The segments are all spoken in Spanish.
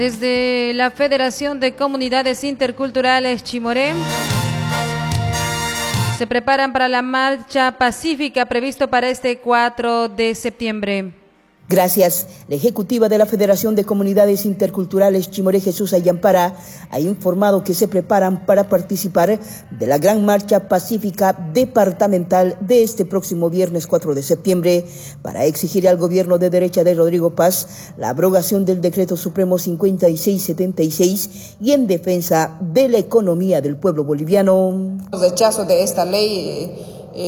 Desde la Federación de Comunidades Interculturales Chimoré se preparan para la marcha pacífica previsto para este 4 de septiembre. Gracias. La ejecutiva de la Federación de Comunidades Interculturales Chimoré, Jesús Ayampara, ha informado que se preparan para participar de la gran marcha pacífica departamental de este próximo viernes 4 de septiembre para exigir al gobierno de derecha de Rodrigo Paz la abrogación del Decreto Supremo 5676 y en defensa de la economía del pueblo boliviano. Rechazo de esta ley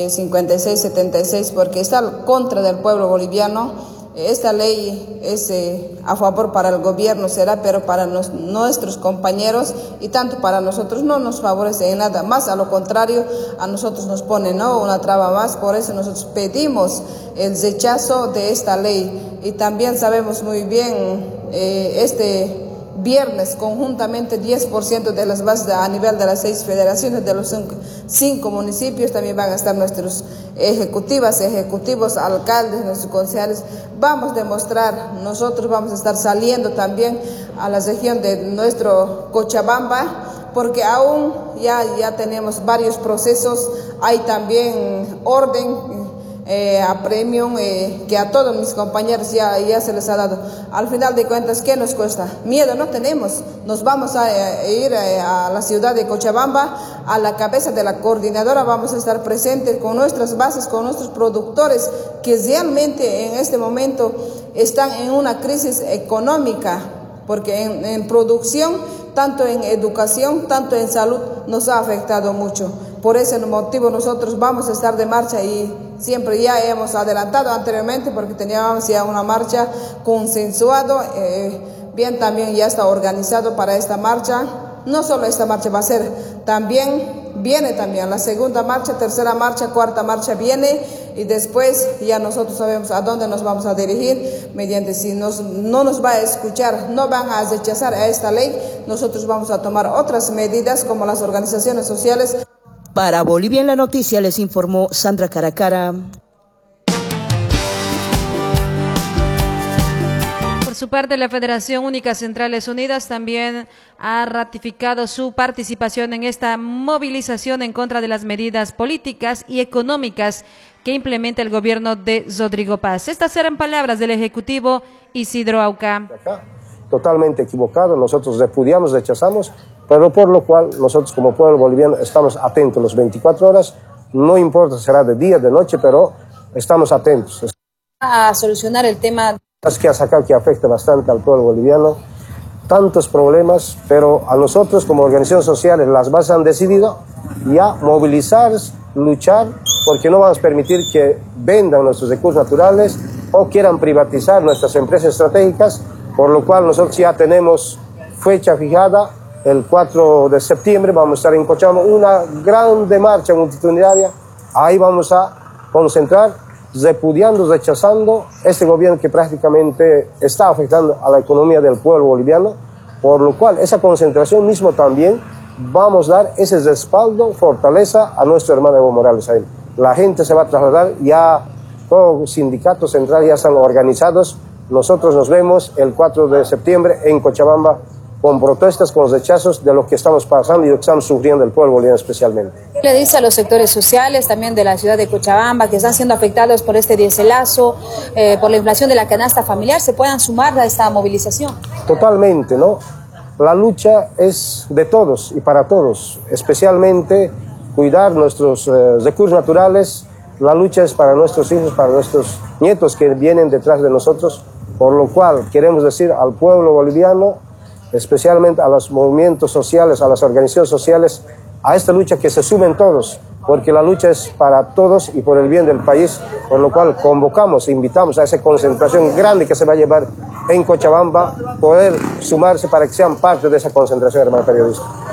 5676 porque está contra del pueblo boliviano. Esta ley es a favor para el gobierno, será, pero para nuestros compañeros y tanto para nosotros no nos favorece en nada más, a lo contrario, a nosotros nos pone una traba más. Por eso nosotros pedimos el rechazo de esta ley. Y también sabemos muy bien, este viernes conjuntamente 10% de las bases a nivel de las 6 federaciones de los 5 municipios también van a estar nuestros ejecutivos, alcaldes, nuestros concejales. Vamos a demostrar, nosotros vamos a estar saliendo también a la región de nuestro Cochabamba, porque aún ya tenemos varios procesos, hay también orden apremium que a todos mis compañeros ya se les ha dado. Al final de cuentas, ¿qué nos cuesta? Miedo no tenemos. Nos vamos a ir a la ciudad de Cochabamba, a la cabeza de la coordinadora, vamos a estar presentes con nuestras bases, con nuestros productores que realmente en este momento están en una crisis económica, porque en producción, tanto en educación, tanto en salud, nos ha afectado mucho. Por ese motivo nosotros vamos a estar de marcha y siempre ya hemos adelantado anteriormente porque teníamos ya una marcha consensuado, bien también ya está organizado para esta marcha. No solo esta marcha va a ser, viene también la segunda marcha, tercera marcha, cuarta marcha viene y después ya nosotros sabemos a dónde nos vamos a dirigir mediante si no nos va a escuchar, no van a rechazar a esta ley, nosotros vamos a tomar otras medidas como las organizaciones sociales. Para Bolivia en la Noticia les informó Sandra Caracara. Por su parte, la Federación Única Centrales Unidas también ha ratificado su participación en esta movilización en contra de las medidas políticas y económicas que implementa el gobierno de Rodrigo Paz. Estas eran palabras del Ejecutivo Isidro Auca. Totalmente equivocado, nosotros repudiamos, rechazamos, pero por lo cual nosotros como pueblo boliviano estamos atentos las 24 horas, no importa si será de día, de noche, pero estamos atentos. A solucionar el tema que ha sacado que afecta bastante al pueblo boliviano, tantos problemas, pero a nosotros como organizaciones sociales las bases han decidido ya movilizarse, luchar, porque no vamos a permitir que vendan nuestros recursos naturales o quieran privatizar nuestras empresas estratégicas, por lo cual nosotros ya tenemos fecha fijada, el 4 de septiembre vamos a estar en Cochabamba, una grande marcha multitudinaria, ahí vamos a concentrar, repudiando, rechazando este gobierno que prácticamente está afectando a la economía del pueblo boliviano, por lo cual esa concentración mismo también vamos a dar ese respaldo, fortaleza a nuestro hermano Evo Morales. Ahí. La gente se va a trasladar, ya todos los sindicatos centrales ya están organizados, nosotros nos vemos el 4 de septiembre en Cochabamba con protestas, con rechazos de lo que estamos pasando y lo que estamos sufriendo el pueblo boliviano especialmente. ¿Qué le dice a los sectores sociales también de la ciudad de Cochabamba que están siendo afectados por este dieselazo, por la inflación de la canasta familiar, se puedan sumar a esta movilización? Totalmente, ¿no? La lucha es de todos y para todos, especialmente cuidar nuestros recursos naturales. La lucha es para nuestros hijos, para nuestros nietos que vienen detrás de nosotros, por lo cual queremos decir al pueblo boliviano, especialmente a los movimientos sociales, a las organizaciones sociales, a esta lucha que se sumen todos, porque la lucha es para todos y por el bien del país, por lo cual convocamos, invitamos a esa concentración grande que se va a llevar en Cochabamba, poder sumarse para que sean parte de esa concentración, hermano periodista.